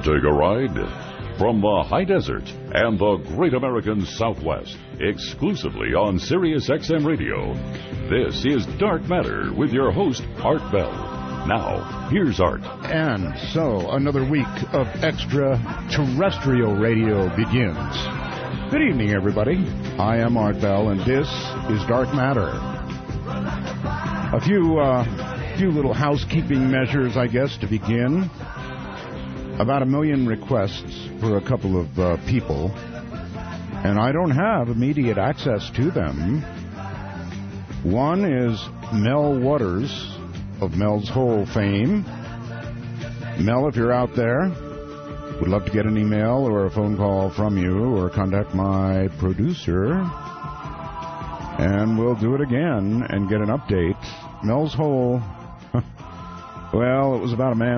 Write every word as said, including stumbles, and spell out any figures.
take a ride? From the high desert and the great American Southwest, exclusively on Sirius X M Radio, this is Dark Matter with your host, Art Bell. Now, here's Art. And so, another week of extraterrestrial radio begins. Good evening, everybody. I am Art Bell, and this is Dark Matter. A few, uh, few little housekeeping measures, I guess, to begin. About a million requests for a couple of uh, people, and I don't have immediate access to them. One is Mel Waters of Mel's Hole fame. Mel, if you're out there, would love to get an email or a phone call from you, or contact my producer, and we'll do it again and get an update. Mel's Hole, well, it was about a man